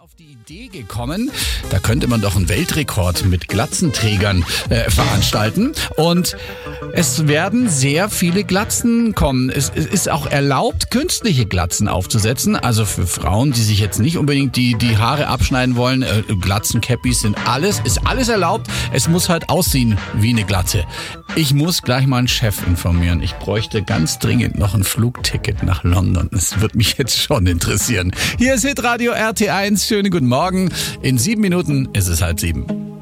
auf die Idee gekommen, da könnte man doch einen Weltrekord mit Glatzenträgern veranstalten. Und es werden sehr viele Glatzen kommen. Es ist auch erlaubt, künstliche Glatzen aufzusetzen. Also für Frauen, die sich jetzt nicht unbedingt die Haare abschneiden wollen, Glatzencappies ist alles erlaubt. Es muss halt aussehen wie eine Glatze. Ich muss gleich mal einen Chef informieren. Ich bräuchte ganz dringend noch ein Flugticket nach London. Das wird mich jetzt schon interessieren. Hier ist Hitradio RT1. Schönen guten Morgen. In 7 Minuten ist es 6:30.